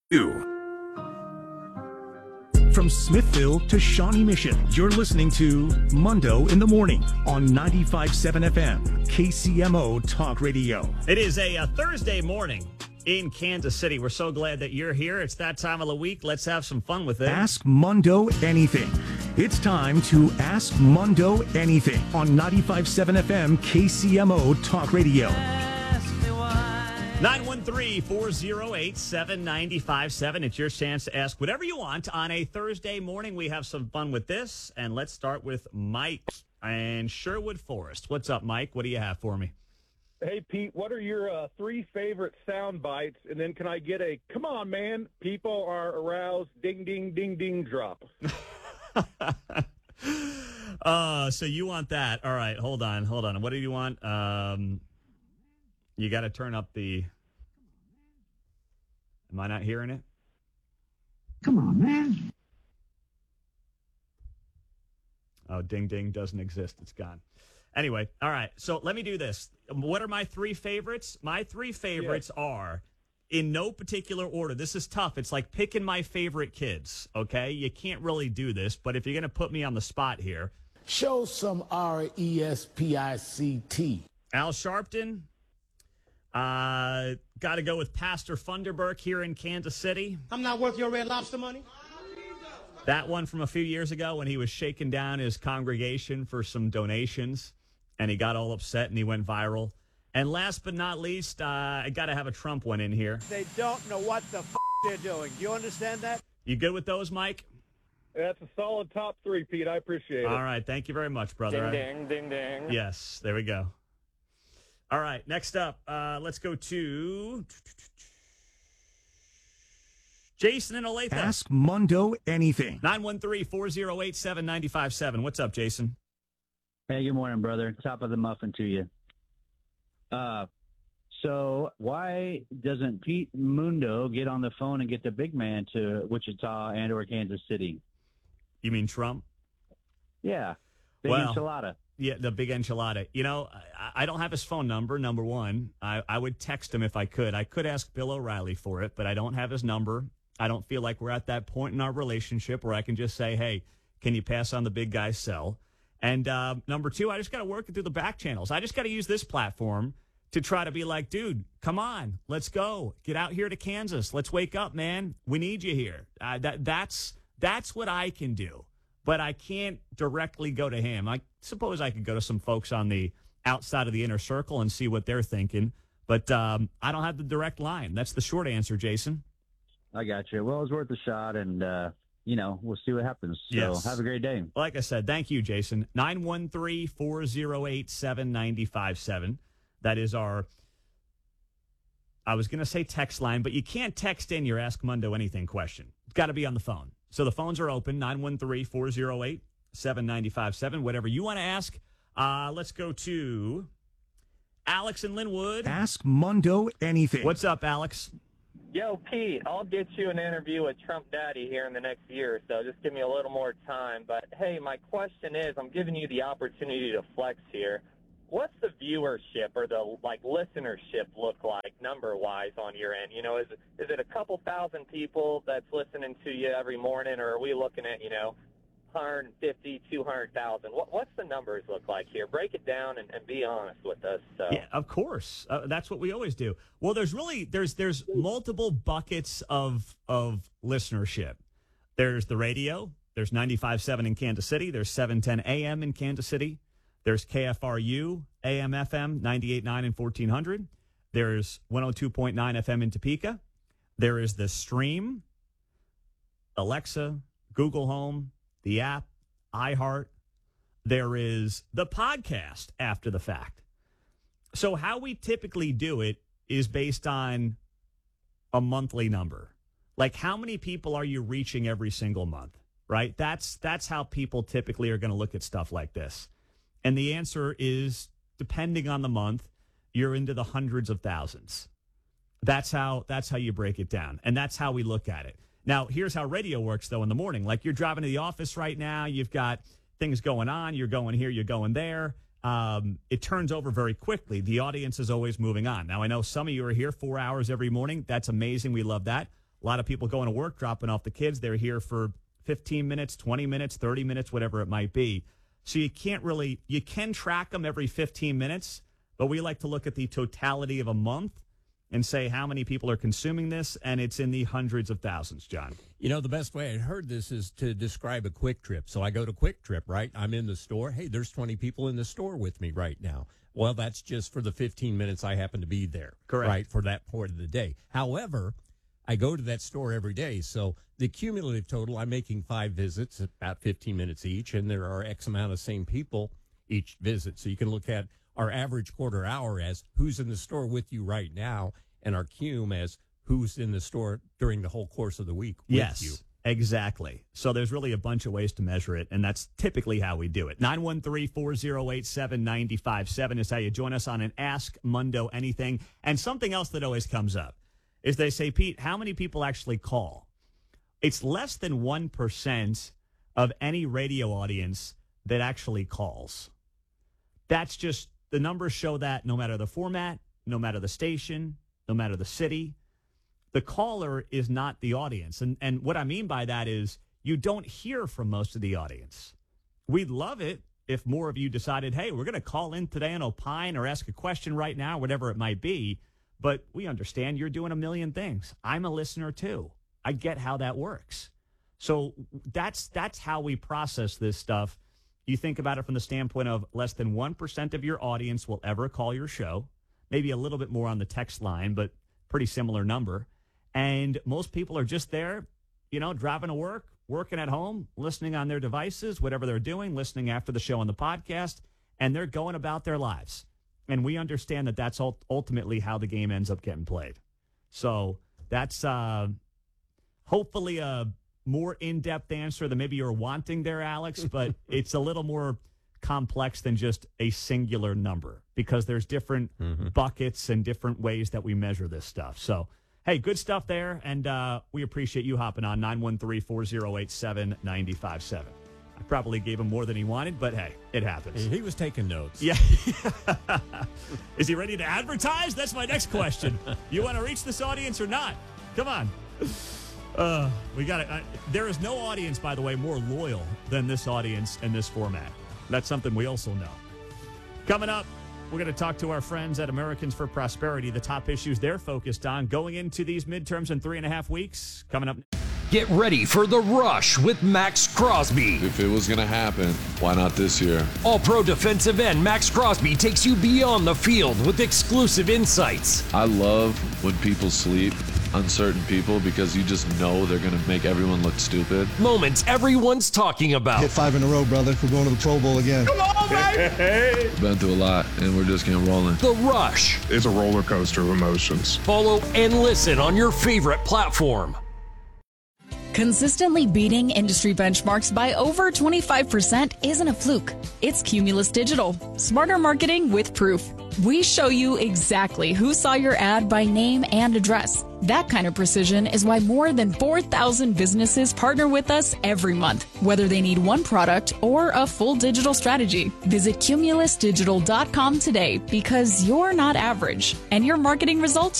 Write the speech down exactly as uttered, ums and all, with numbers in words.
From Smithville to Shawnee Mission, you're listening to Mundo in the Morning on ninety-five point seven F M, K C M O Talk Radio. It is a, a Thursday morning in Kansas City. We're so glad that you're here. It's that time of the week. Let's have some fun with it. Ask Mundo anything. It's time to Ask Mundo anything on ninety-five point seven F M, K C M O Talk Radio. nine one three, four oh eight, seven nine five seven. It's your chance to ask whatever you want on a Thursday morning. We have some fun with this. And let's start with Mike and Sherwood Forest. What's up, Mike? What do you have for me? Hey, Pete, what are your uh, three favorite sound bites? And then can I get a, come on, man, people are aroused, ding, ding, ding, ding drop? uh, so you want that. All right, hold on, hold on. What do you want? Um, you got to turn up the, am I not hearing it? Come on, man. Oh, ding, ding doesn't exist. It's gone. Anyway, all right, so let me do this. What are my three favorites? My three favorites yeah. are, in no particular order. This is tough. It's like picking my favorite kids, okay? You can't really do this, but if you're going to put me on the spot here. Show some R E S P I C T. Al Sharpton. Uh, got to go with Pastor Funderburk here in Kansas City. I'm not worth your Red Lobster money. That one from a few years ago when he was shaking down his congregation for some donations. And he got all upset and he went viral. And last but not least, uh, I got to have a Trump one in here. They don't know what the f*** they're doing. Do you understand that? You good with those, Mike? That's a solid top three, Pete. I appreciate it. All right. Thank you very much, brother. Ding, ding, ding, ding. Yes. There we go. All right. Next up, uh, let's go to Jason in Olathe. Ask Mundo anything. nine one three, four oh eight, seven nine five seven. What's up, Jason? Hey, good morning, brother. Top of the muffin to you. Uh, so why doesn't Pete Mundo get on the phone and get the big man to Wichita and or Kansas City? You mean Trump? Yeah. Big well, enchilada. Yeah, the big enchilada. You know, I, I don't have his phone number, number one. I, I would text him if I could. I could ask Bill O'Reilly for it, but I don't have his number. I don't feel like we're at that point in our relationship where I can just say, hey, can you pass on the big guy's cell? And uh, number two, I just got to work it through the back channels. I just got to use this platform to try to be like, dude, come on, let's go. Get out here to Kansas. Let's wake up, man. We need you here. Uh, that That's that's what I can do. But I can't directly go to him. I suppose I could go to some folks on the outside of the inner circle and see what they're thinking. But um, I don't have the direct line. That's the short answer, Jason. I got you. Well, it's worth a shot, and, uh, you know, we'll see what happens. So yes. Have a great day. Like I said, thank you, Jason. nine one three, four oh eight, seven nine five seven. That is our, I was going to say text line, but you can't text in your Ask Mundo Anything question. It's got to be on the phone. So the phones are open, nine one three, four oh eight, seven nine five seven. Whatever you want to ask. Uh, let's go to Alex in Linwood. Ask Mundo anything. What's up, Alex? Yo, Pete, I'll get you an interview with Trump Daddy here in the next year or so. Just give me a little more time. But, hey, my question is, I'm giving you the opportunity to flex here. What's the viewership or the, like, listenership look like number-wise on your end? You know, is it, is it a couple thousand people that's listening to you every morning, or are we looking at, you know, one hundred fifty, two hundred thousand? What, what's the numbers look like here? Break it down and, and be honest with us. So. Yeah, of course. Uh, that's what we always do. Well, there's really there's there's multiple buckets of of listenership. There's the radio. There's ninety-five point seven in Kansas City. There's seven ten A M in Kansas City. There's K F R U, A M F M, ninety-eight point nine and fourteen hundred. There's one oh two point nine F M in Topeka. There is the stream, Alexa, Google Home, the app, iHeart. There is the podcast after the fact. So how we typically do it is based on a monthly number. Like, how many people are you reaching every single month, right? That's that's how people typically are going to look at stuff like this. And the answer is, depending on the month, you're into the hundreds of thousands. That's how that's how you break it down. And that's how we look at it. Now, here's how radio works, though, in the morning. Like, you're driving to the office right now. You've got things going on. You're going here. You're going there. Um, it turns over very quickly. The audience is always moving on. Now, I know some of you are here four hours every morning. That's amazing. We love that. A lot of people going to work, dropping off the kids. They're here for fifteen minutes, twenty minutes, thirty minutes, whatever it might be. So you can't really, you can track them every fifteen minutes, but we like to look at the totality of a month and say how many people are consuming this, and it's in the hundreds of thousands, John. You know, the best way I heard this is to describe a Quick Trip. So I go to Quick Trip, right? I'm in the store. Hey, there's twenty people in the store with me right now. Well, that's just for the fifteen minutes I happen to be there. Correct. Right, for that part of the day. However, I go to that store every day. So the cumulative total, I'm making five visits, about fifteen minutes each, and there are X amount of same people each visit. So you can look at our average quarter hour as who's in the store with you right now, and our cum as who's in the store during the whole course of the week with yes, you. Exactly. So there's really a bunch of ways to measure it, and that's typically how we do it. nine one three, four oh eight, seven nine five seven is how you join us on an Ask Mundo Anything. And something else that always comes up is they say, Pete, how many people actually call? It's less than one percent of any radio audience that actually calls. That's just, the numbers show that no matter the format, no matter the station, no matter the city, the caller is not the audience. And and what I mean by that is you don't hear from most of the audience. We'd love it if more of you decided, hey, we're going to call in today and opine or ask a question right now, whatever it might be. But we understand you're doing a million things. I'm a listener too. I get how that works. So that's that's how we process this stuff. You think about it from the standpoint of less than one percent of your audience will ever call your show. Maybe a little bit more on the text line, but pretty similar number. And most people are just there, you know, driving to work, working at home, listening on their devices, whatever they're doing, listening after the show on the podcast, and they're going about their lives. And we understand that that's ultimately how the game ends up getting played. So that's uh, hopefully a more in-depth answer than maybe you're wanting there, Alex, but it's a little more complex than just a singular number because there's different mm-hmm. buckets and different ways that we measure this stuff. So, hey, good stuff there, and uh, we appreciate you hopping on nine one three, four oh eight, seven nine five seven. I probably gave him more than he wanted, but hey, it happens. He was taking notes. Yeah. Is he ready to advertise? That's my next question. You want to reach this audience or not? Come on. Uh, we got it. Uh, there is no audience, by the way, more loyal than this audience in this format. That's something we also know. Coming up, we're going to talk to our friends at Americans for Prosperity, the top issues they're focused on going into these midterms in three and a half weeks. Coming up. Get ready for The Rush with Max Crosby. If it was going to happen, why not this year? All-Pro defensive end Max Crosby takes you beyond the field with exclusive insights. I love when people sleep on certain people because you just know they're going to make everyone look stupid. Moments everyone's talking about. Hit five in a row, brother. We're going to the Pro Bowl again. Come on, baby! Been through a lot, and we're just getting rolling. The Rush. It's a roller coaster of emotions. Follow and listen on your favorite platform. Consistently beating industry benchmarks by over twenty-five percent isn't a fluke. It's Cumulus Digital. Smarter marketing with proof. We show you exactly who saw your ad by name and address. That kind of precision is why more than four thousand businesses partner with us every month, whether they need one product or a full digital strategy. Visit cumulus digital dot com today because you're not average and your marketing results